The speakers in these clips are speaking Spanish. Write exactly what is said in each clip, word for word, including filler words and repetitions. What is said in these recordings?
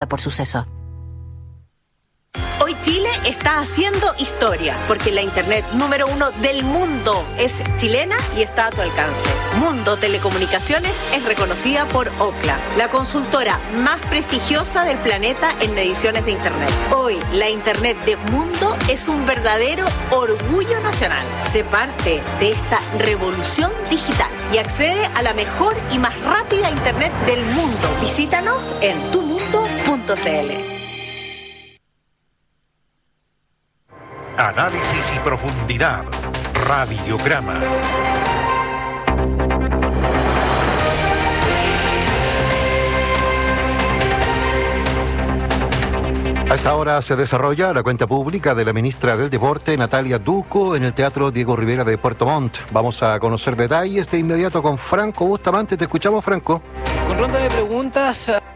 por suceso. Hoy Chile está haciendo historia, porque la internet número uno del mundo es chilena y está a tu alcance. Mundo Telecomunicaciones es reconocida por Ookla, la consultora más prestigiosa del planeta en mediciones de internet. Hoy, la internet de Mundo es un verdadero orgullo nacional. Sé parte de esta revolución digital y accede a la mejor y más rápida internet del mundo. Visítanos en tu mundo punto c l. Análisis y profundidad. Radiograma. A esta hora se desarrolla la cuenta pública de la ministra del Deporte, Natalia Duco, en el Teatro Diego Rivera de Puerto Montt. Vamos a conocer detalles de inmediato con Franco Bustamante. Te escuchamos, Franco. Con ronda de preguntas a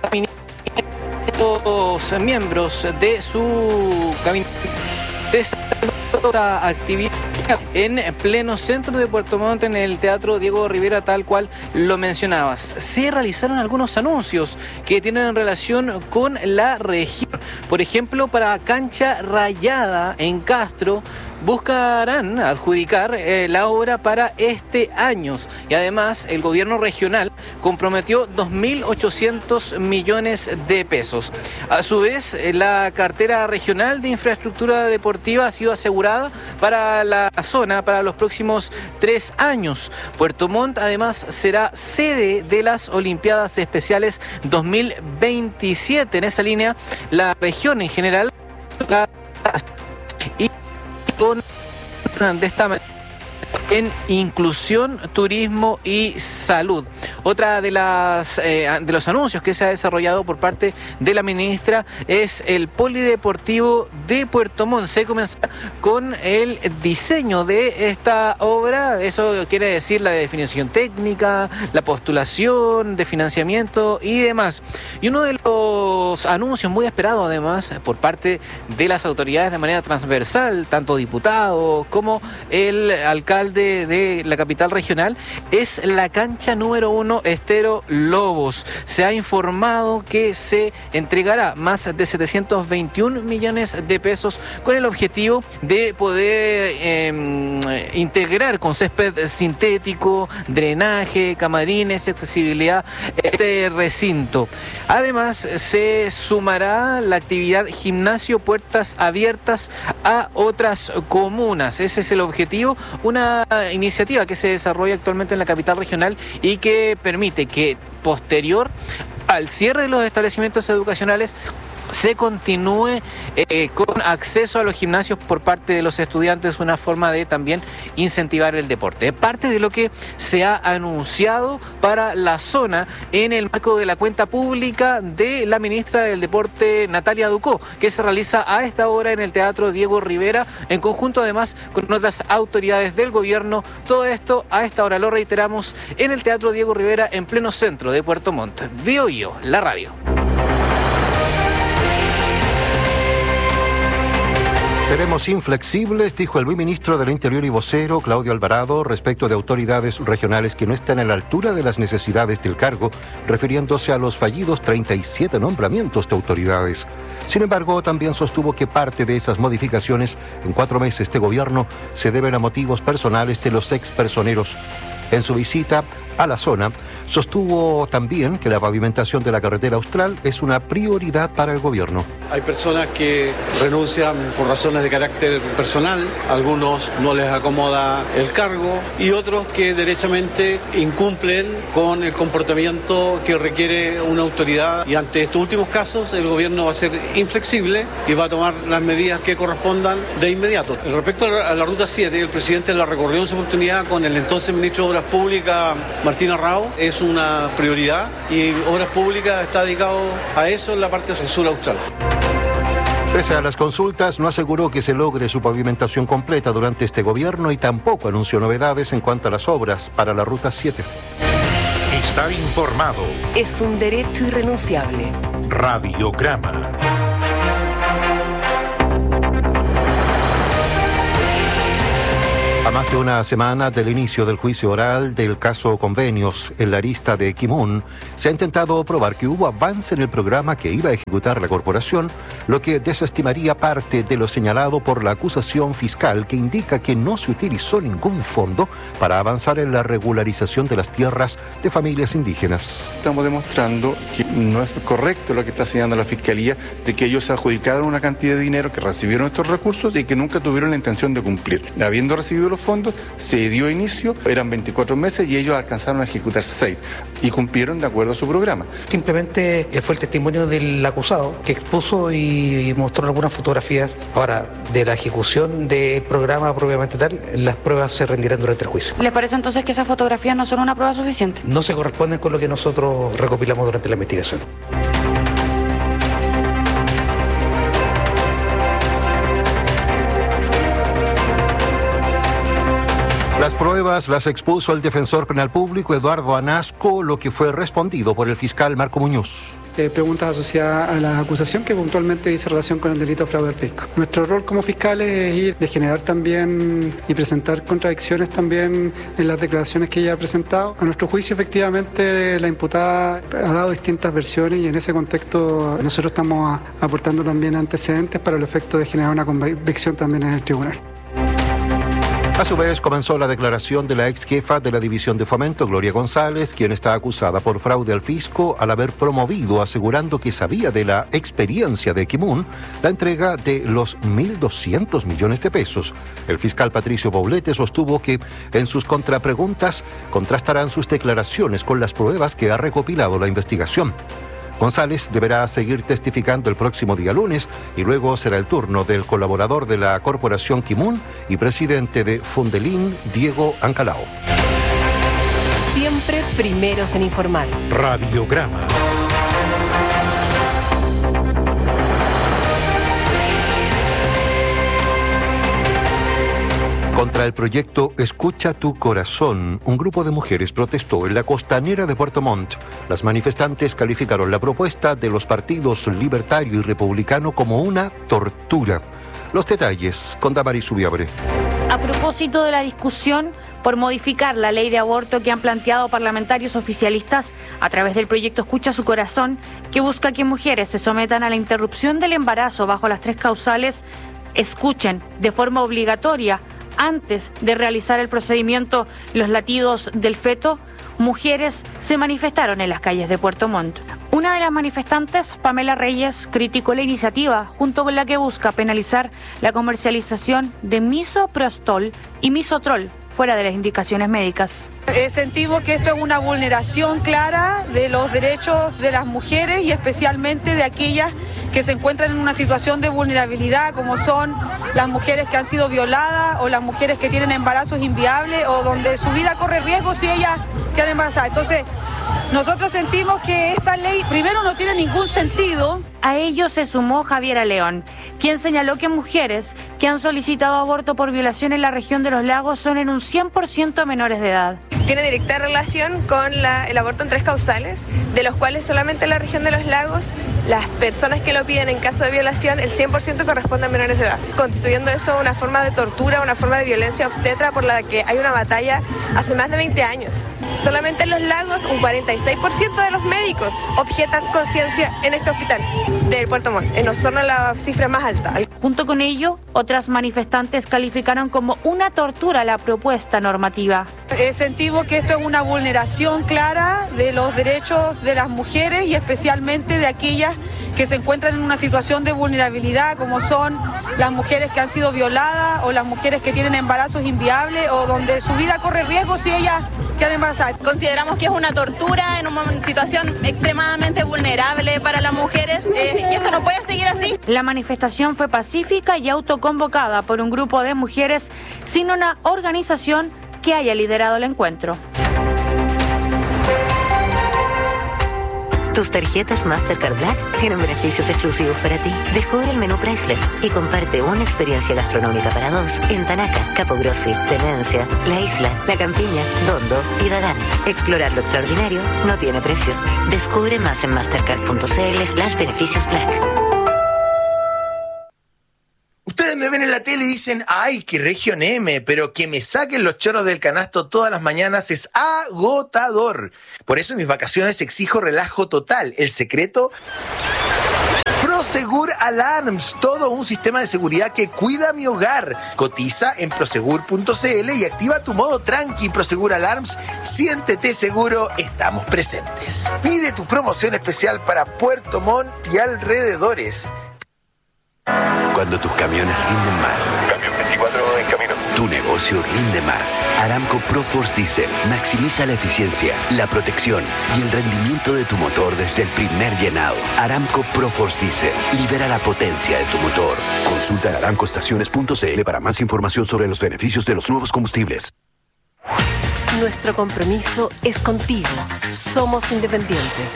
los miembros de su gabinete de esta actividad en pleno centro de Puerto Montt, en el Teatro Diego Rivera, tal cual lo mencionabas. Se realizaron algunos anuncios que tienen relación con la región. Por ejemplo, para Cancha Rayada en Castro, buscarán adjudicar eh, la obra para este año, y además el gobierno regional comprometió dos mil ochocientos millones de pesos. A su vez, eh, la cartera regional de infraestructura deportiva ha sido asegurada para la zona para los próximos tres años. Puerto Montt además será sede de las Olimpiadas Especiales dos mil veintisiete. En esa línea, la región en general la... y con de esta manera en inclusión, turismo y salud. Otra de las eh, de los anuncios que se ha desarrollado por parte de la ministra es el Polideportivo de Puerto Montt. Se comenzará con el diseño de esta obra. Eso quiere decir la definición técnica, la postulación de financiamiento y demás. Y uno de los anuncios muy esperados además por parte de las autoridades de manera transversal, tanto diputados como el alcalde de la capital regional, es la cancha número uno Estero Lobos. Se ha informado que se entregará más de setecientos veintiún millones de pesos con el objetivo de poder eh, integrar con césped sintético, drenaje, camarines, accesibilidad este recinto. Además, se sumará la actividad gimnasio puertas abiertas a otras comunas. Ese es el objetivo, una iniciativa que se desarrolla actualmente en la capital regional y que permite que posterior al cierre de los establecimientos educacionales se continúe eh, con acceso a los gimnasios por parte de los estudiantes, una forma de también incentivar el deporte. Es parte de lo que se ha anunciado para la zona en el marco de la cuenta pública de la ministra del Deporte, Natalia Ducó, que se realiza a esta hora en el Teatro Diego Rivera, en conjunto además con otras autoridades del gobierno. Todo esto a esta hora, lo reiteramos, en el Teatro Diego Rivera, en pleno centro de Puerto Montt. Bio Bio, la radio. Seremos inflexibles, dijo el ministro del Interior y vocero, Claudio Alvarado, respecto de autoridades regionales que no están a la altura de las necesidades del cargo, refiriéndose a los fallidos treinta y siete nombramientos de autoridades. Sin embargo, también sostuvo que parte de esas modificaciones en cuatro meses de gobierno se deben a motivos personales de los expersoneros. En su visita a la zona, sostuvo también que la pavimentación de la carretera austral es una prioridad para el gobierno. Hay personas que renuncian por razones de carácter personal, algunos no les acomoda el cargo y otros que derechamente incumplen con el comportamiento que requiere una autoridad, y ante estos últimos casos el gobierno va a ser inflexible y va a tomar las medidas que correspondan de inmediato. Respecto a la Ruta siete, el presidente la recorrió en su oportunidad con el entonces ministro de Obras Públicas, Martín Arrao. Es una prioridad y Obras Públicas está dedicado a eso en la parte sur austral. Pese a las consultas, no aseguró que se logre su pavimentación completa durante este gobierno y tampoco anunció novedades en cuanto a las obras para la Ruta siete. Estar informado es un derecho irrenunciable. Radiograma. A más de una semana del inicio del juicio oral del caso Convenios en la arista de Equimón, se ha intentado probar que hubo avance en el programa que iba a ejecutar la corporación, lo que desestimaría parte de lo señalado por la acusación fiscal que indica que no se utilizó ningún fondo para avanzar en la regularización de las tierras de familias indígenas. Estamos demostrando que no es correcto lo que está señalando la Fiscalía, de que ellos se adjudicaron una cantidad de dinero, que recibieron estos recursos y que nunca tuvieron la intención de cumplir. Habiendo recibido los fondos, se dio inicio, eran veinticuatro meses y ellos alcanzaron a ejecutar seis y cumplieron de acuerdo a su programa. Simplemente fue el testimonio del acusado que expuso y mostró algunas fotografías. Ahora, de la ejecución del programa propiamente tal, las pruebas se rendirán durante el juicio. ¿Les parece entonces que esas fotografías no son una prueba suficiente? No se corresponden con lo que nosotros recopilamos durante la investigación. Las pruebas las expuso el defensor penal público Eduardo Anasco, lo que fue respondido por el fiscal Marco Muñoz. Eh, preguntas asociadas a la acusación que puntualmente dice relación con el delito de fraude al fisco. Nuestro rol como fiscales es ir de generar también y presentar contradicciones también en las declaraciones que ella ha presentado. A nuestro juicio, efectivamente, la imputada ha dado distintas versiones y en ese contexto nosotros estamos a, aportando también antecedentes para el efecto de generar una convicción también en el tribunal. A su vez, comenzó la declaración de la ex jefa de la División de Fomento, Gloria González, quien está acusada por fraude al fisco al haber promovido, asegurando que sabía de la experiencia de Equimón, la entrega de los mil doscientos millones de pesos. El fiscal Patricio Poblete sostuvo que en sus contrapreguntas contrastarán sus declaraciones con las pruebas que ha recopilado la investigación. González deberá seguir testificando el próximo día lunes y luego será el turno del colaborador de la Corporación Quimún y presidente de Fundelín, Diego Ancalao. Siempre primeros en informar. Radiograma. Contra el proyecto Escucha tu Corazón, un grupo de mujeres protestó en la costanera de Puerto Montt. Las manifestantes calificaron la propuesta de los partidos libertario y republicano como una tortura. Los detalles con Damaris Subiabre. A propósito de la discusión por modificar la ley de aborto que han planteado parlamentarios oficialistas a través del proyecto Escucha su Corazón, que busca que mujeres se sometan a la interrupción del embarazo bajo las tres causales, escuchen de forma obligatoria antes de realizar el procedimiento los latidos del feto, mujeres se manifestaron en las calles de Puerto Montt. Una de las manifestantes, Pamela Reyes, criticó la iniciativa, junto con la que busca penalizar la comercialización de misoprostol y misotrol fuera de las indicaciones médicas. Eh, sentimos que esto es una vulneración clara de los derechos de las mujeres y especialmente de aquellas que se encuentran en una situación de vulnerabilidad, como son las mujeres que han sido violadas o las mujeres que tienen embarazos inviables o donde su vida corre riesgo si ellas quedan embarazadas. Entonces, nosotros sentimos que esta ley, primero, no tiene ningún sentido. A ello se sumó Javiera León, quien señaló que mujeres que han solicitado aborto por violación en la región de los lagos son en un cien por ciento menores de edad. Tiene directa relación con la, el aborto en tres causales, de los cuales solamente en la región de los lagos, las personas que lo piden en caso de violación, el cien por ciento corresponde a menores de edad, constituyendo eso una forma de tortura, una forma de violencia obstetra por la que hay una batalla hace más de veinte años. Solamente en los lagos, un cuarenta y seis por ciento de los médicos objetan conciencia en este hospital del Puerto Montt, en Osorno la cifra más alta. Junto con ello, otras manifestantes calificaron como una tortura la propuesta normativa. Eh, sentimos que esto es una vulneración clara de los derechos de las mujeres y especialmente de aquellas que se encuentran en una situación de vulnerabilidad, como son las mujeres que han sido violadas o las mujeres que tienen embarazos inviables o donde su vida corre riesgo si ellas quedan embarazadas. Consideramos que es una tortura en una situación extremadamente vulnerable para las mujeres eh, y esto no puede seguir así. La manifestación fue pacífica y autoconvocada por un grupo de mujeres sin una organización que haya liderado el encuentro. Tus tarjetas Mastercard Black tienen beneficios exclusivos para ti. Descubre el menú Priceless y comparte una experiencia gastronómica para dos en Tanaca, Capo Grossi, Tenencia, La Isla, La Campiña, Dondo y Dagán. Explorar lo extraordinario no tiene precio. Descubre más en mastercard.cl slash beneficios Black. Ustedes me ven en la tele y dicen, ay, que Región M, pero que me saquen los chorros del canasto todas las mañanas es agotador. Por eso en mis vacaciones exijo relajo total. El secreto... Prosegur Alarms, todo un sistema de seguridad que cuida mi hogar. Cotiza en prosegur punto c l y activa tu modo tranqui. Prosegur Alarms, siéntete seguro, estamos presentes. Pide tu promoción especial para Puerto Montt y alrededores. Cuando tus camiones rinden más. Camión veinticuatro en camino. Tu negocio rinde más. Aramco ProForce Diesel maximiza la eficiencia, la protección y el rendimiento de tu motor desde el primer llenado. Aramco ProForce Diesel libera la potencia de tu motor. Consulta en aramco estaciones punto c l para más información sobre los beneficios de los nuevos combustibles. Nuestro compromiso es contigo. Somos independientes.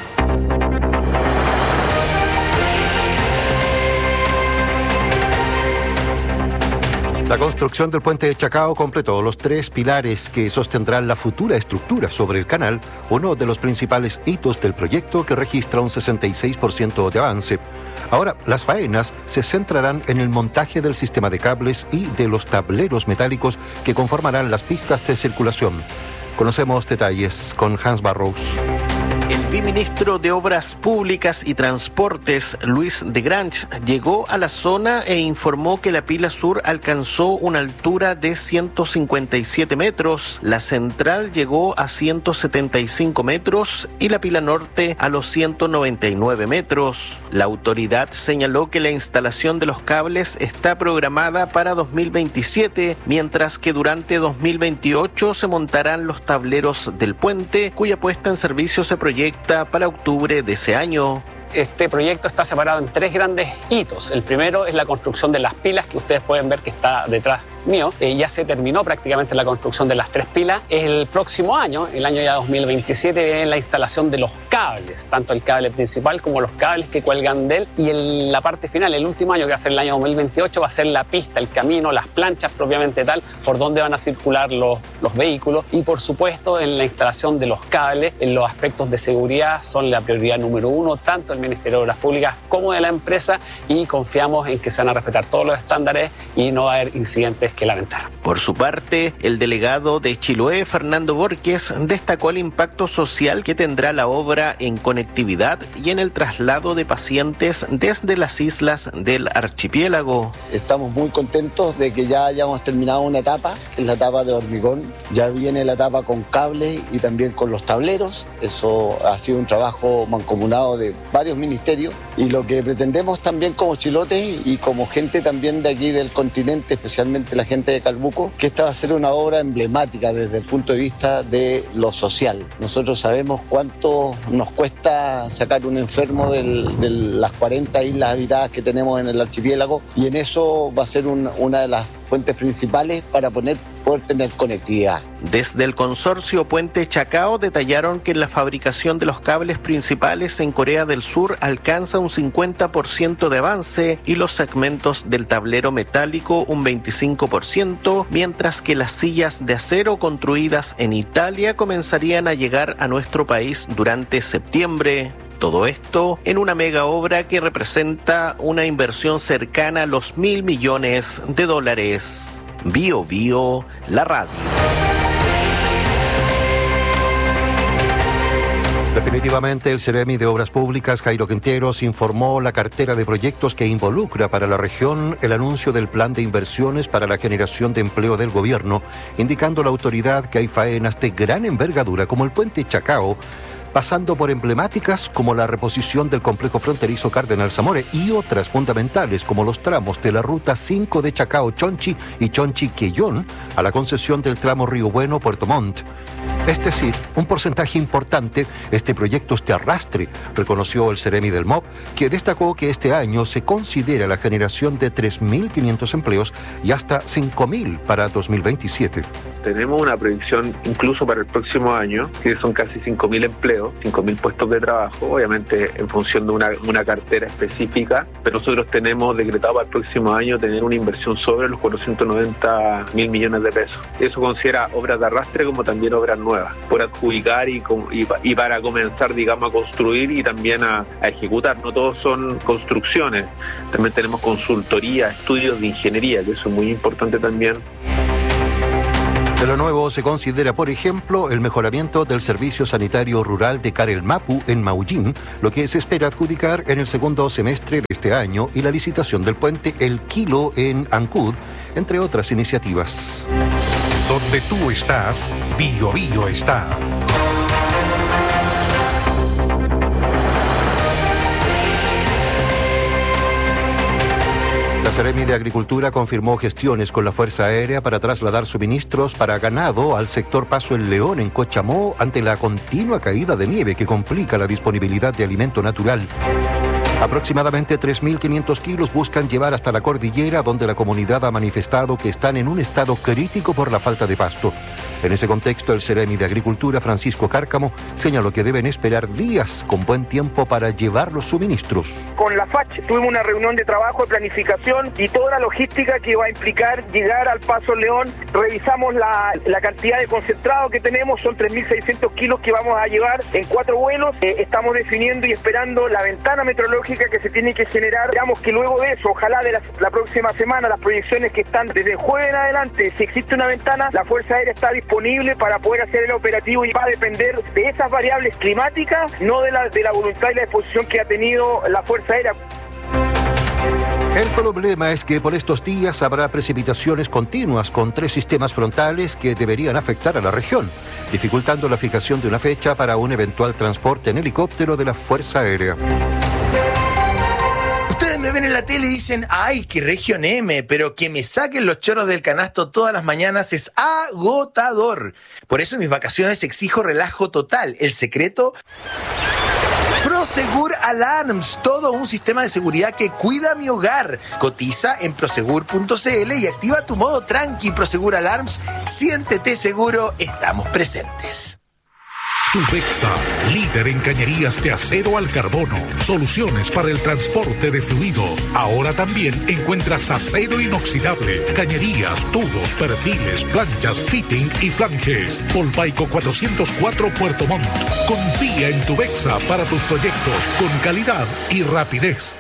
La construcción del puente de Chacao completó los tres pilares que sostendrán la futura estructura sobre el canal, uno de los principales hitos del proyecto que registra un sesenta y seis por ciento de avance. Ahora, las faenas se centrarán en el montaje del sistema de cables y de los tableros metálicos que conformarán las pistas de circulación. Conocemos detalles con Hans Barrows. El viceministro de Obras Públicas y Transportes, Luis de Grange, llegó a la zona e informó que la pila sur alcanzó una altura de ciento cincuenta y siete metros, la central llegó a ciento setenta y cinco metros y la pila norte a los ciento noventa y nueve metros. La autoridad señaló que la instalación de los cables está programada para dos mil veintisiete, mientras que durante dos mil veintiocho se montarán los tableros del puente, cuya puesta en servicio se proyecta para octubre de ese año. Este proyecto está separado en tres grandes hitos. El primero es la construcción de las pilas, que ustedes pueden ver que está detrás mío. Eh, ya se terminó prácticamente la construcción de las tres pilas. El próximo año, el año ya dos mil veintisiete, es la instalación de los cables, tanto el cable principal como los cables que cuelgan de él. Y el, la parte final, el último año, que va a ser el año dos mil veintiocho, va a ser la pista, el camino, las planchas propiamente tal, por donde van a circular los, los vehículos. Y por supuesto, en la instalación de los cables, en los aspectos de seguridad son la prioridad número uno, tanto el Ministerio de Obras Públicas como de la empresa, y confiamos en que se van a respetar todos los estándares y no va a haber incidentes que lamentar. Por su parte, el delegado de Chiloé, Fernando Borges, destacó el impacto social que tendrá la obra en conectividad y en el traslado de pacientes desde las islas del archipiélago. Estamos muy contentos de que ya hayamos terminado una etapa, que es la etapa de hormigón. Ya viene la etapa con cables y también con los tableros. Eso ha sido un trabajo mancomunado de varios ministerios, y lo que pretendemos también como chilotes y como gente también de aquí del continente, especialmente la gente de Calbuco, que esta va a ser una obra emblemática desde el punto de vista de lo social. Nosotros sabemos cuánto nos cuesta sacar un enfermo del, de las cuarenta islas habitadas que tenemos en el archipiélago, y en eso va a ser un, una de las fuentes principales para poner, poder tener conectividad. Desde el consorcio Puente Chacao detallaron que la fabricación de los cables principales en Corea del Sur alcanza un cincuenta por ciento de avance y los segmentos del tablero metálico un veinticinco por ciento, mientras que las sillas de acero construidas en Italia comenzarían a llegar a nuestro país durante septiembre. Todo esto en una mega obra que representa una inversión cercana a los mil millones de dólares. Bio Bio, la radio. Definitivamente, el Ceremi de Obras Públicas, Jairo Quinteros, informó la cartera de proyectos que involucra para la región el anuncio del plan de inversiones para la generación de empleo del gobierno, indicando la autoridad que hay faenas de gran envergadura como el puente Chacao, pasando por emblemáticas como la reposición del complejo fronterizo Cardenal Zamore y otras fundamentales como los tramos de la ruta cinco de Chacao-Chonchi y Chonchi-Quellón a la concesión del tramo Río Bueno-Puerto Montt. Es decir, un porcentaje importante este proyecto de arrastre, reconoció el Ceremi del M O P, que destacó que este año se considera la generación de tres mil quinientos empleos y hasta cinco mil para dos mil veintisiete. Tenemos una predicción incluso para el próximo año, que son casi cinco mil empleos, cinco mil puestos de trabajo, obviamente en función de una, una cartera específica, pero nosotros tenemos decretado para el próximo año tener una inversión sobre los cuatrocientos noventa mil millones de pesos. Eso considera obras de arrastre como también obras nuevas. nuevas por adjudicar y, y, y para comenzar, digamos, a construir y también a, a ejecutar. No todos son construcciones, también tenemos consultoría, estudios de ingeniería, que eso es muy importante también. De lo nuevo se considera, por ejemplo, el mejoramiento del servicio sanitario rural de Carelmapu en Maullín, lo que se espera adjudicar en el segundo semestre de este año, y la licitación del puente El Kilo en Ancud, entre otras iniciativas. Donde tú estás, Bio Bio está. La Seremi de Agricultura confirmó gestiones con la Fuerza Aérea para trasladar suministros para ganado al sector Paso el León en Cochamó ante la continua caída de nieve que complica la disponibilidad de alimento natural. Aproximadamente tres mil quinientos kilos buscan llevar hasta la cordillera, donde la comunidad ha manifestado que están en un estado crítico por la falta de pasto. En ese contexto, el Seremi de Agricultura, Francisco Cárcamo, señaló que deben esperar días con buen tiempo para llevar los suministros. Con la F A C tuvimos una reunión de trabajo, de planificación y toda la logística que va a implicar llegar al Paso León. Revisamos la, la cantidad de concentrado que tenemos, son tres mil seiscientos kilos que vamos a llevar en cuatro vuelos. Eh, estamos definiendo y esperando la ventana meteorológica que se tiene que generar. Digamos que luego de eso, ojalá de la, la próxima semana, las proyecciones que están desde el jueves en adelante, si existe una ventana, la Fuerza Aérea está disponible para poder hacer el operativo y va a depender de esas variables climáticas, no de la, de la voluntad y la disposición que ha tenido la Fuerza Aérea. El problema es que por estos días habrá precipitaciones continuas con tres sistemas frontales que deberían afectar a la región, dificultando la fijación de una fecha para un eventual transporte en helicóptero de la Fuerza Aérea. Ustedes me ven en la tele y dicen, ay, qué región M, pero que me saquen los choros del canasto todas las mañanas es agotador. Por eso en mis vacaciones exijo relajo total. El secreto... Prosegur Alarms, todo un sistema de seguridad que cuida mi hogar. Cotiza en prosegur punto cl y activa tu modo tranqui. Prosegur Alarms, siéntete seguro, estamos presentes. Tubexa, líder en cañerías de acero al carbono, soluciones para el transporte de fluidos. Ahora también encuentras acero inoxidable, cañerías, tubos, perfiles, planchas, fitting y flanges. Polpaico cuatrocientos cuatro Puerto Montt. Confía en Tubexa para tus proyectos con calidad y rapidez.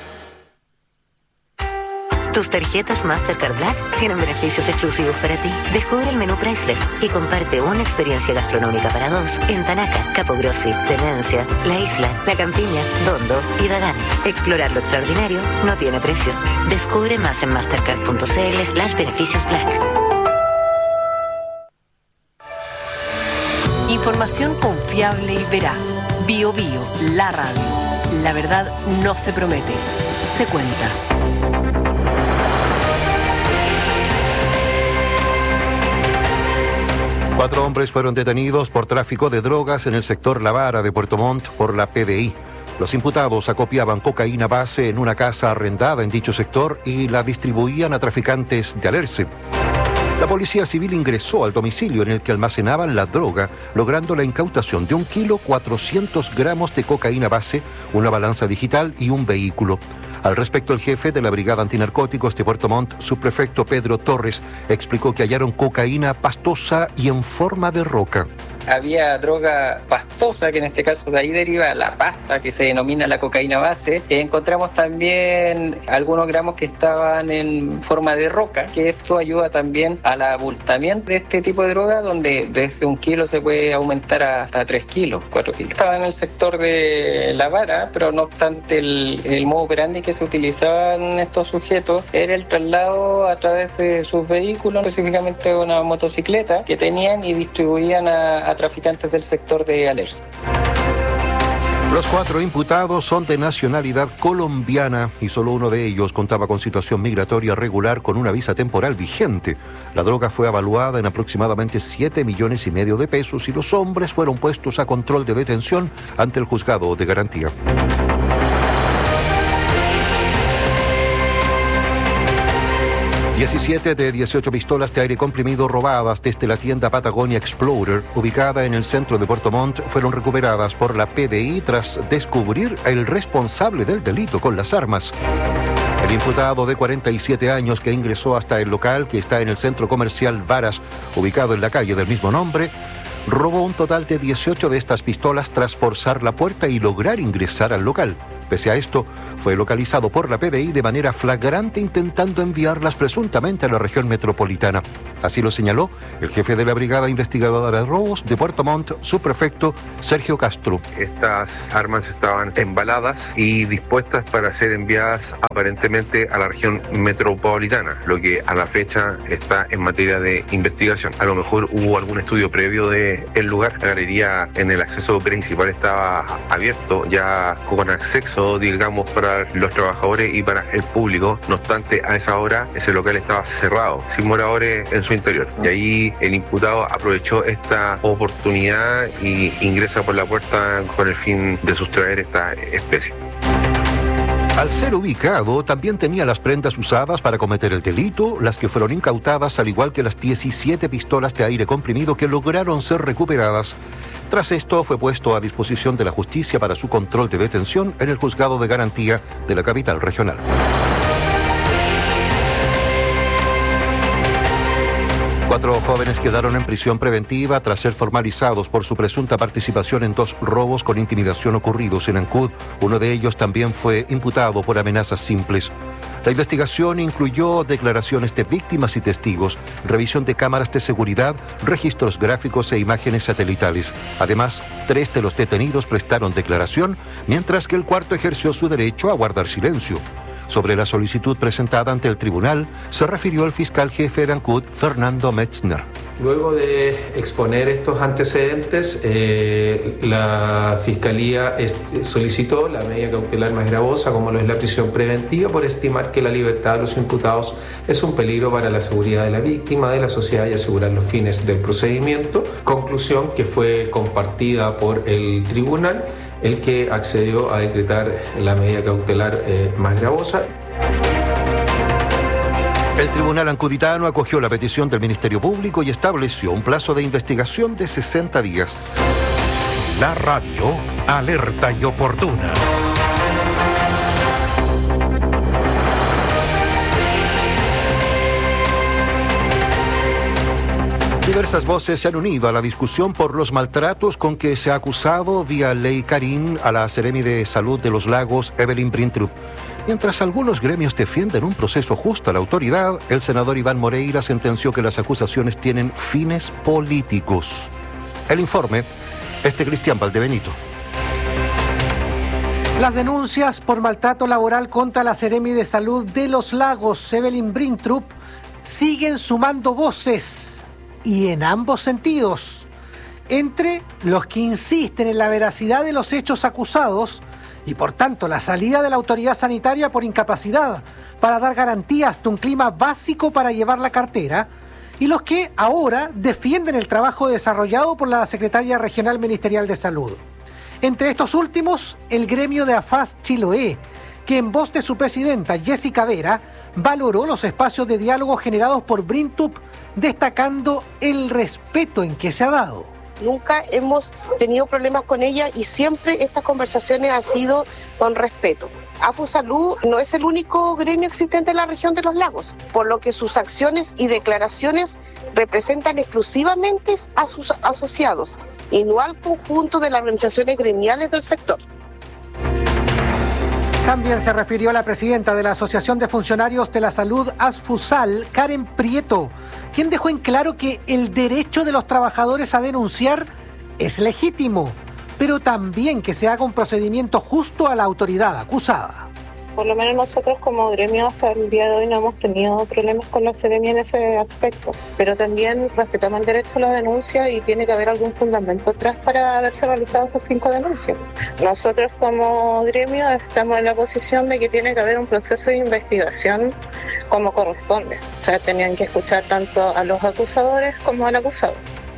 Tus tarjetas Mastercard Black tienen beneficios exclusivos para ti. Descubre el menú Priceless y comparte una experiencia gastronómica para dos en Tanaca, Capogrossi, Demencia, La Isla, La Campiña, Dondo y Dagán. Explorar lo extraordinario no tiene precio. Descubre más en mastercard punto cl slash beneficios black. Información confiable y veraz. Bio Bio, la radio. La verdad no se promete, se cuenta. Cuatro hombres fueron detenidos por tráfico de drogas en el sector La Vara de Puerto Montt por la P D I. Los imputados acopiaban cocaína base en una casa arrendada en dicho sector y la distribuían a traficantes de Alerce. La Policía Civil ingresó al domicilio en el que almacenaban la droga, logrando la incautación de un kilo cuatrocientos gramos de cocaína base, una balanza digital y un vehículo. Al respecto, el jefe de la Brigada Antinarcóticos de Puerto Montt, subprefecto Pedro Torres, explicó que hallaron cocaína pastosa y en forma de roca. Había droga pastosa, que en este caso de ahí deriva la pasta, que se denomina la cocaína base. Encontramos también algunos gramos que estaban en forma de roca, que esto ayuda también al abultamiento de este tipo de droga, donde desde un kilo se puede aumentar hasta tres kilos, cuatro kilos. Estaba en el sector de La Vara, pero no obstante el, el modo operandi que se utilizaban estos sujetos era el traslado a través de sus vehículos, específicamente una motocicleta que tenían y distribuían a, a traficantes del sector de Alerce. Los cuatro imputados son de nacionalidad colombiana y solo uno de ellos contaba con situación migratoria regular con una visa temporal vigente. La droga fue evaluada en aproximadamente siete millones y medio de pesos y los hombres fueron puestos a control de detención ante el juzgado de garantía. diecisiete de dieciocho pistolas de aire comprimido robadas desde la tienda Patagonia Explorer, ubicada en el centro de Puerto Montt, fueron recuperadas por la P D I tras descubrir el responsable del delito con las armas. El imputado de cuarenta y siete años que ingresó hasta el local que está en el centro comercial Varas, ubicado en la calle del mismo nombre, robó un total de dieciocho de estas pistolas tras forzar la puerta y lograr ingresar al local. Pese a esto, fue localizado por la P D I de manera flagrante intentando enviarlas presuntamente a la región metropolitana. Así lo señaló el jefe de la Brigada Investigadora de Robos de Puerto Montt, subprefecto Sergio Castro. Estas armas estaban embaladas y dispuestas para ser enviadas aparentemente a la región metropolitana, lo que a la fecha está en materia de investigación. A lo mejor hubo algún estudio previo del lugar. La galería en el acceso principal estaba abierto ya con acceso, digamos, para los trabajadores y para el público. No obstante, a esa hora ese local estaba cerrado, sin moradores en su interior. Y ahí el imputado aprovechó esta oportunidad y ingresa por la puerta con el fin de sustraer esta especie. Al ser ubicado, también tenía las prendas usadas para cometer el delito, las que fueron incautadas, al igual que las diecisiete pistolas de aire comprimido que lograron ser recuperadas. Tras esto, fue puesto a disposición de la justicia para su control de detención en el juzgado de garantía de la capital regional. Cuatro jóvenes quedaron en prisión preventiva tras ser formalizados por su presunta participación en dos robos con intimidación ocurridos en Ancud. Uno de ellos también fue imputado por amenazas simples. La investigación incluyó declaraciones de víctimas y testigos, revisión de cámaras de seguridad, registros gráficos e imágenes satelitales. Además, tres de los detenidos prestaron declaración, mientras que el cuarto ejerció su derecho a guardar silencio. Sobre la solicitud presentada ante el tribunal, se refirió el fiscal jefe de Ancud, Fernando Metzner. Luego de exponer estos antecedentes, eh, la Fiscalía solicitó la medida cautelar más gravosa, como lo es la prisión preventiva, por estimar que la libertad de los imputados es un peligro para la seguridad de la víctima, de la sociedad y asegurar los fines del procedimiento. Conclusión que fue compartida por el tribunal, el que accedió a decretar la medida cautelar eh, más gravosa. El tribunal ancuditano acogió la petición del Ministerio Público y estableció un plazo de investigación de sesenta días. La radio, alerta y oportuna. Diversas voces se han unido a la discusión por los maltratos con que se ha acusado vía ley Karin a la Seremi de Salud de los Lagos, Evelyn Brintrup. Mientras algunos gremios defienden un proceso justo a la autoridad, el senador Iván Moreira sentenció que las acusaciones tienen fines políticos. El informe es de Cristian Valdebenito. Las denuncias por maltrato laboral contra la Seremi de Salud de los Lagos, Evelyn Brintrup, siguen sumando voces. Y en ambos sentidos, entre los que insisten en la veracidad de los hechos acusados y por tanto la salida de la autoridad sanitaria por incapacidad para dar garantías de un clima básico para llevar la cartera, y los que ahora defienden el trabajo desarrollado por la Secretaría Regional Ministerial de Salud. Entre estos últimos, el gremio de AFAS Chiloé, que en voz de su presidenta Jessica Vera valoró los espacios de diálogo generados por Brintrup, destacando el respeto en que se ha dado. Nunca hemos tenido problemas con ella y siempre estas conversaciones han sido con respeto. AFUSalud no es el único gremio existente en la región de los lagos, por lo que sus acciones y declaraciones representan exclusivamente a sus asociados y no al conjunto de las organizaciones gremiales del sector. También se refirió la presidenta de la Asociación de Funcionarios de la Salud, ASFUSAL, Karen Prieto, quien dejó en claro que el derecho de los trabajadores a denunciar es legítimo, pero también que se haga un procedimiento justo a la autoridad acusada. Por lo menos nosotros como gremio hasta el día de hoy no hemos tenido problemas con la Seremi en ese aspecto, pero también respetamos el derecho a la denuncia y tiene que haber algún fundamento atrás para haberse realizado estas cinco denuncias. Nosotros como gremio estamos en la posición de que tiene que haber un proceso de investigación como corresponde, o sea, tenían que escuchar tanto a los acusadores como al acusado.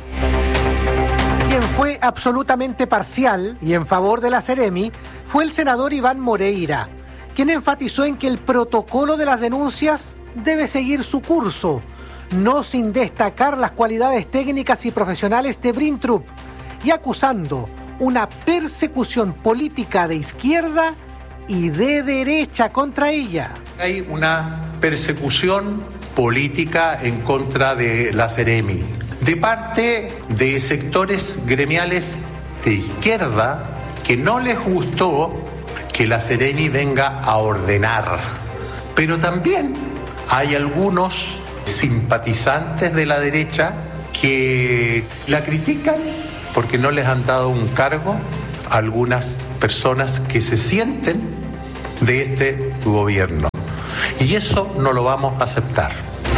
Quien fue absolutamente parcial y en favor de la Seremi fue el senador Iván Moreira, quien enfatizó en que el protocolo de las denuncias debe seguir su curso, no sin destacar las cualidades técnicas y profesionales de Brintrup, y acusando una persecución política de izquierda y de derecha contra ella. Hay una persecución política en contra de la Seremi. de parte de sectores gremiales de izquierda que no les gustó que la Seremi venga a ordenar. Pero también hay algunos simpatizantes de la derecha que la critican porque no les han dado un cargo a algunas personas que se sienten de este gobierno. Y eso no lo vamos a aceptar.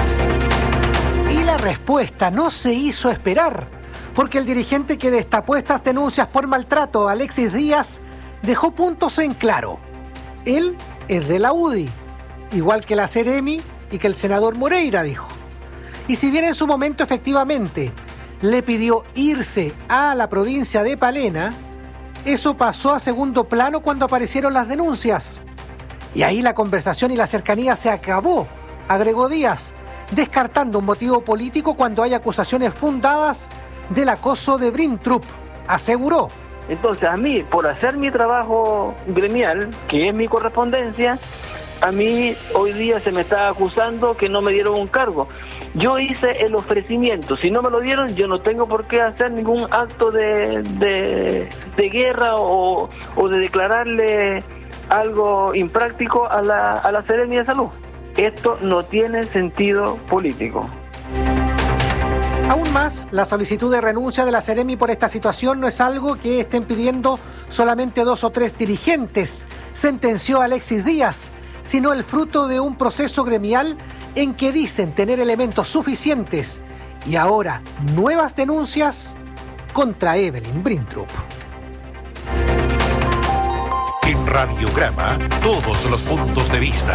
Y la respuesta no se hizo esperar, porque el dirigente que destapó estas denuncias por maltrato, Alexis Díaz, dejó puntos en claro. Él es de la U D I, igual que la Seremi y que el senador Moreira, dijo. Y si bien en su momento efectivamente le pidió irse a la provincia de Palena, eso pasó a segundo plano cuando aparecieron las denuncias. Y ahí la conversación y la cercanía se acabó, agregó Díaz, descartando un motivo político cuando hay acusaciones fundadas del acoso de Brintrup, aseguró. Entonces a mí, por hacer mi trabajo gremial, que es mi correspondencia, a mí hoy día se me está acusando que no me dieron un cargo. Yo hice el ofrecimiento, si no me lo dieron, yo no tengo por qué hacer ningún acto de, de, de guerra o, o de declararle algo impráctico a la, a la Seremi de Salud. Esto no tiene sentido político. Aún más, la solicitud de renuncia de la Seremi por esta situación no es algo que estén pidiendo solamente dos o tres dirigentes, sentenció Alexis Díaz, sino el fruto de un proceso gremial en que dicen tener elementos suficientes y ahora nuevas denuncias contra Evelyn Brintrup. En Radiograma, todos los puntos de vista.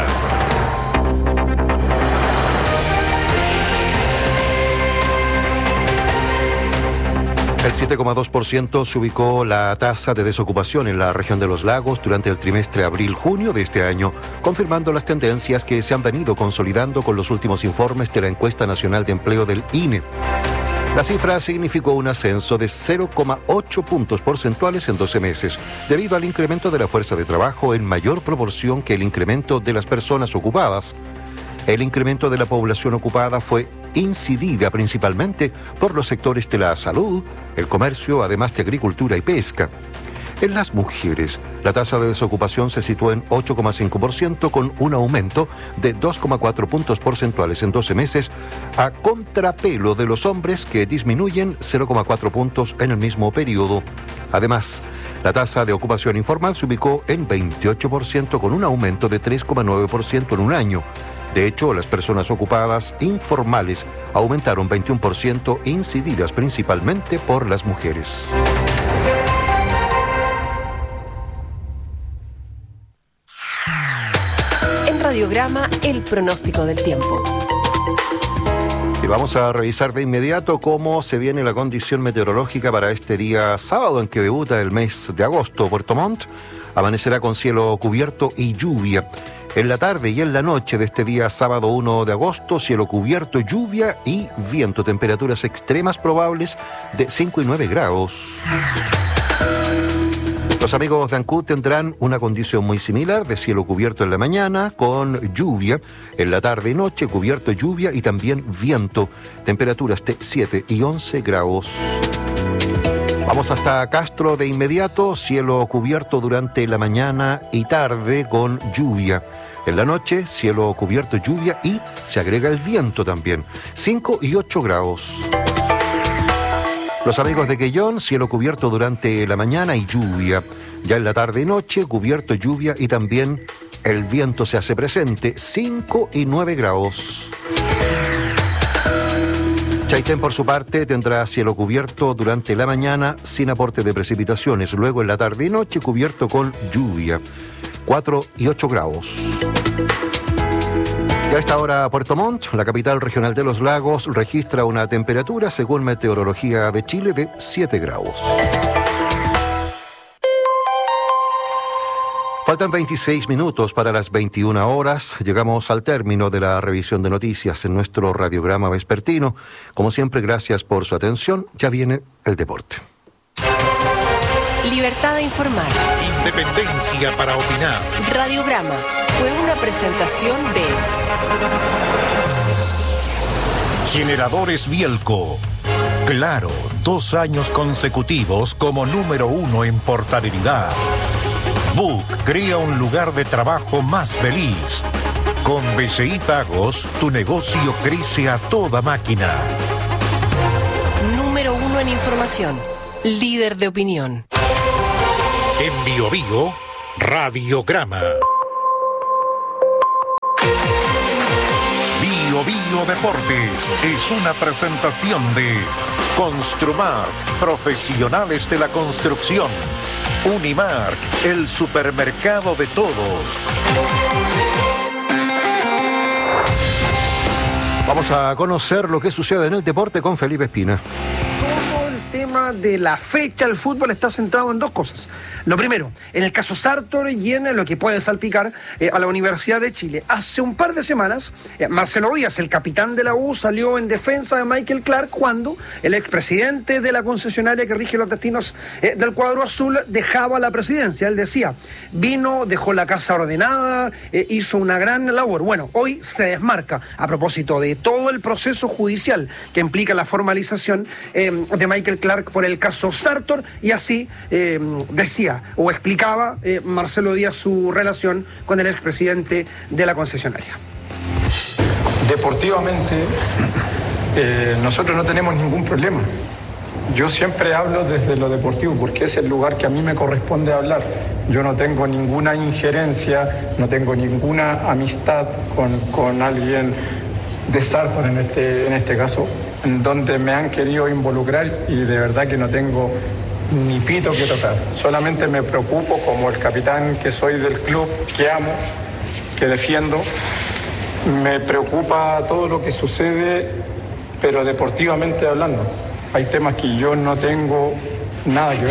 El siete coma dos por ciento se ubicó la tasa de desocupación en la región de los lagos durante el trimestre abril-junio de este año, confirmando las tendencias que se han venido consolidando con los últimos informes de la Encuesta Nacional de Empleo del I N E. La cifra significó un ascenso de cero coma ocho puntos porcentuales en doce meses, debido al incremento de la fuerza de trabajo en mayor proporción que el incremento de las personas ocupadas. El incremento de la población ocupada fue incidida principalmente por los sectores de la salud, el comercio, además de agricultura y pesca. En las mujeres, la tasa de desocupación se situó en ocho coma cinco por ciento con un aumento de dos coma cuatro puntos porcentuales en doce meses, a contrapelo de los hombres que disminuyen cero coma cuatro puntos en el mismo periodo. Además, la tasa de ocupación informal se ubicó en veintiocho por ciento con un aumento de tres coma nueve por ciento en un año. De hecho, las personas ocupadas informales aumentaron veintiuno por ciento, incididas principalmente por las mujeres. En Radiograma, el pronóstico del tiempo. Y vamos a revisar de inmediato cómo se viene la condición meteorológica para este día sábado en que debuta el mes de agosto. Puerto Montt amanecerá con cielo cubierto y lluvia. En la tarde y en la noche de este día sábado uno de agosto, cielo cubierto, lluvia y viento. Temperaturas extremas probables de cinco y nueve grados. Los amigos de Ancud tendrán una condición muy similar, de cielo cubierto en la mañana, con lluvia. En la tarde y noche, cubierto, lluvia y también viento. Temperaturas de siete y once grados. Vamos hasta Castro de inmediato, cielo cubierto durante la mañana y tarde con lluvia. En la noche, cielo cubierto, lluvia y se agrega el viento también, cinco y ocho grados. Los amigos de Quellón, cielo cubierto durante la mañana y lluvia. Ya en la tarde y noche, cubierto, lluvia y también el viento se hace presente, cinco y nueve grados. Chaitén, por su parte, tendrá cielo cubierto durante la mañana sin aporte de precipitaciones. Luego en la tarde y noche cubierto con lluvia, cuatro y ocho grados. Y a esta hora Puerto Montt, la capital regional de los lagos, registra una temperatura, según Meteorología de Chile, de siete grados. Faltan veintiséis minutos para las veintiuna horas. Llegamos al término de la revisión de noticias en nuestro radiograma vespertino. Como siempre, gracias por su atención. Ya viene el deporte. Libertad de informar. Independencia para opinar. Radiograma fue una presentación de Generadores Bielco. Claro, dos años consecutivos como número uno en portabilidad. Book crea un lugar de trabajo más feliz. Con B C I Pagos, tu negocio crece a toda máquina. Número uno en información. Líder de opinión. En Bio Bio, Radiograma. Bio Bio Deportes es una presentación de Construmark, profesionales de la construcción. Unimark, el supermercado de todos. Vamos a conocer lo que sucede en el deporte con Felipe Espina. Tema de la fecha, el fútbol está centrado en dos cosas. Lo primero, en el caso Sartor y en lo que puede salpicar eh, a la Universidad de Chile. Hace un par de semanas, eh, Marcelo Díaz, el capitán de la U, salió en defensa de Michael Clark cuando el expresidente de la concesionaria que rige los destinos eh, del cuadro azul dejaba la presidencia. Él decía, vino, dejó la casa ordenada, eh, hizo una gran labor. Bueno, hoy se desmarca a propósito de todo el proceso judicial que implica la formalización eh, de Michael Clark por el caso Sartor, y así eh, decía o explicaba eh, Marcelo Díaz su relación con el expresidente de la concesionaria. Deportivamente, eh, nosotros no tenemos ningún problema. Yo siempre hablo desde lo deportivo porque es el lugar que a mí me corresponde hablar. Yo no tengo ninguna injerencia, no tengo ninguna amistad con, con alguien de Sartor en este, en este caso, en donde me han querido involucrar, y de verdad que no tengo ni pito que tocar. Solamente me preocupo como el capitán que soy del club, que amo, que defiendo. Me preocupa todo lo que sucede, pero deportivamente hablando. Hay temas que yo no tengo nada que ver.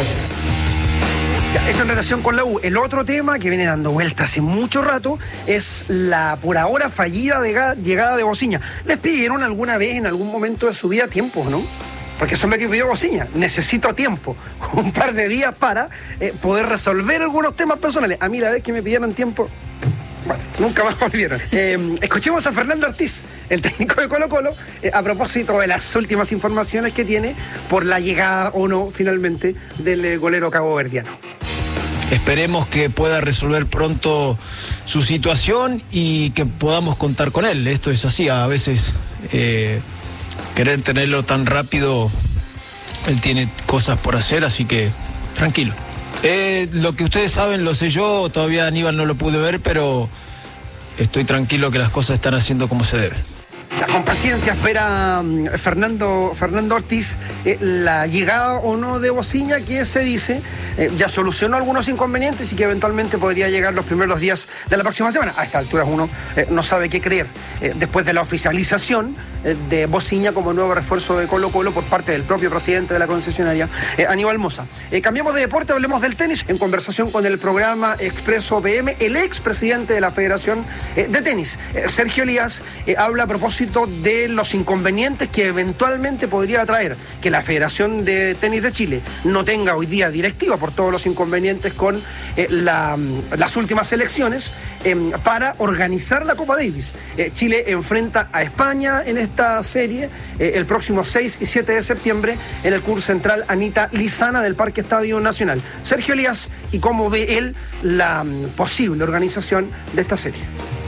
Eso en relación con la U. El otro tema que viene dando vuelta hace mucho rato es la por ahora fallida llegada de Bociña. ¿Les pidieron alguna vez en algún momento de su vida tiempo, no? Porque eso es lo que pidió Bociña. Necesito tiempo, un par de días para eh, poder resolver algunos temas personales. A mí la vez que me pidieron tiempo, bueno, nunca más volvieron. Eh, escuchemos a Fernando Ortiz, el técnico de Colo Colo, eh, a propósito de las últimas informaciones que tiene por la llegada o no, finalmente, del eh, golero caboverdiano. Esperemos que pueda resolver pronto su situación y que podamos contar con él. Esto es así, a veces eh, querer tenerlo tan rápido, él tiene cosas por hacer, así que tranquilo. Eh, lo que ustedes saben lo sé yo, todavía Aníbal no lo pude ver, pero estoy tranquilo que las cosas están haciendo como se debe. Con paciencia espera Fernando, Fernando Ortiz eh, la llegada o no de Bociña, que se dice eh, ya solucionó algunos inconvenientes y que eventualmente podría llegar los primeros días de la próxima semana. A esta altura uno eh, no sabe qué creer. Eh, después de la oficialización eh, de Bociña como nuevo refuerzo de Colo Colo por parte del propio presidente de la concesionaria, eh, Aníbal Mosa. Eh, cambiamos de deporte, hablemos del tenis, en conversación con el programa Expreso B M, el expresidente de la Federación eh, de Tenis, eh, Sergio Elías, eh, habla a propósito de los inconvenientes que eventualmente podría traer que la Federación de Tenis de Chile no tenga hoy día directiva por todos los inconvenientes con eh, la, las últimas elecciones eh, para organizar la Copa Davis. Eh, Chile enfrenta a España en esta serie eh, el próximo seis y siete de septiembre en el Curso Central Anita Lizana del Parque Estadio Nacional. Sergio Elías, y cómo ve él la um, posible organización de esta serie.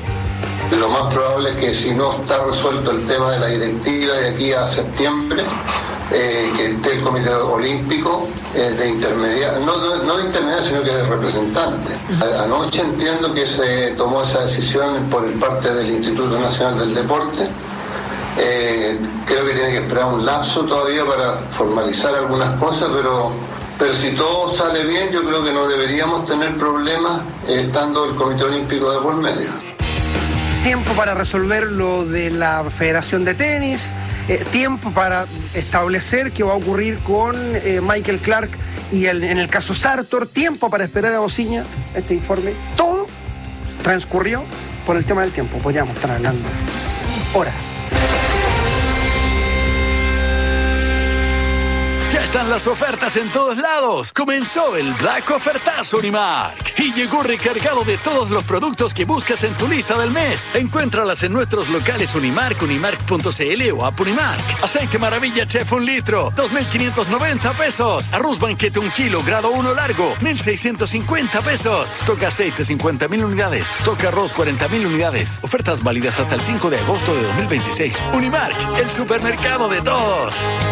Lo más probable es que si no está resuelto el tema de la directiva de aquí a septiembre, eh, que esté el Comité Olímpico eh, de intermediario, no, no, no de intermediario, sino que de representante. Anoche entiendo que se tomó esa decisión por parte del Instituto Nacional del Deporte. Eh, creo que tiene que esperar un lapso todavía para formalizar algunas cosas, pero, pero si todo sale bien, yo creo que no deberíamos tener problemas eh, estando el Comité Olímpico de por medio. Tiempo para resolver lo de la Federación de Tenis, eh, tiempo para establecer qué va a ocurrir con eh, Michael Clark y el, en el caso Sartor, tiempo para esperar a Bociña, este informe, todo transcurrió por el tema del tiempo. Podríamos estar hablando horas. Ya están las ofertas en todos lados. Comenzó el Black Ofertazo Unimark y llegó recargado de todos los productos que buscas en tu lista del mes. Encuéntralas en nuestros locales Unimark, unimark punto c l o app Unimark. Aceite Maravilla Chef un litro, dos mil quinientos noventa pesos. Arroz Banquete un kilo, grado uno largo, mil seiscientos cincuenta pesos. Stock aceite cincuenta mil unidades. Stock arroz cuarenta mil unidades. Ofertas válidas hasta el cinco de agosto de dos mil veintiséis. Unimark, el supermercado de todos.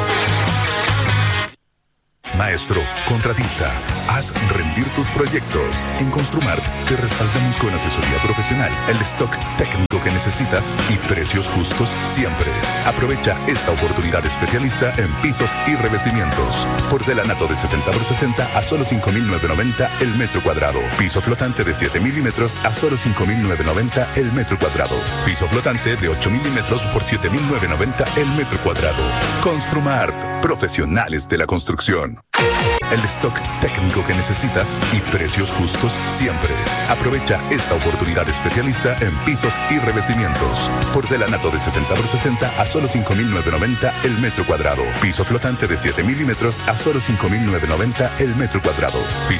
Maestro, contratista, haz rendir tus proyectos. En Construmart te respaldamos con asesoría profesional, el stock técnico que necesitas y precios justos siempre. Aprovecha esta oportunidad especialista en pisos y revestimientos. Porcelanato de sesenta por sesenta a solo cinco mil novecientos noventa el metro cuadrado. Piso flotante de siete milímetros a solo cinco mil novecientos noventa el metro cuadrado. Piso flotante de ocho milímetros por siete mil novecientos noventa el metro cuadrado. Construmart, profesionales de la construcción. El stock técnico que necesitas y precios justos siempre. Aprovecha esta oportunidad especialista en pisos y revestimientos. Porcelanato de sesenta por sesenta a solo cinco mil novecientos noventa el metro cuadrado. Piso flotante de siete milímetros a solo cinco mil novecientos noventa el metro cuadrado. Piso